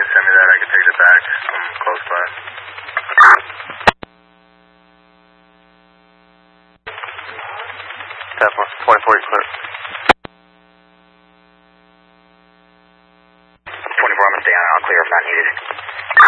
send me that, I can take it back. I'm close by. Definitely. 24, clear. 24, I'm going to stay on. I'll clear if not needed.